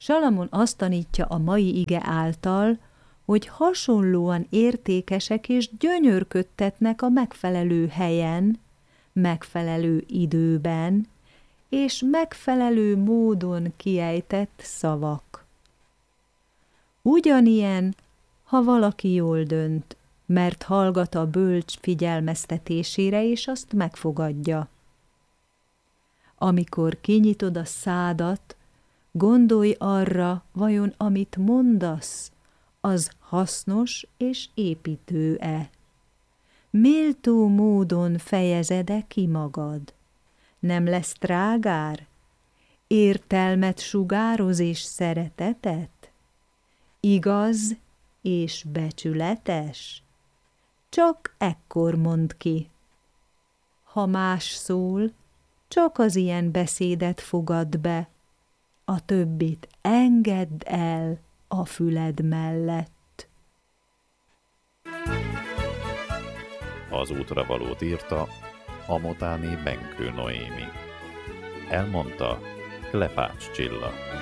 Salamon azt tanítja a mai ige által, hogy hasonlóan értékesek és gyönyörködtetnek a megfelelő helyen, megfelelő időben és megfelelő módon kiejtett szavak. Ugyanilyen, ha valaki jól dönt, mert hallgat a bölcs figyelmeztetésére, és azt megfogadja. Amikor kinyitod a szádat, gondolj arra, vajon amit mondasz, az hasznos és építő-e? Méltó módon fejezed-e ki magad? Nem lesz trágár? Értelmet sugároz és szeretetet? Igaz és becsületes? Csak ekkor mondd ki. Ha más szól, csak az ilyen beszédet fogadd be, a többit engedd el a füled mellett. Az útravalót írta Amotáni Benkő Noémi. Elmondta Klepács Csilla.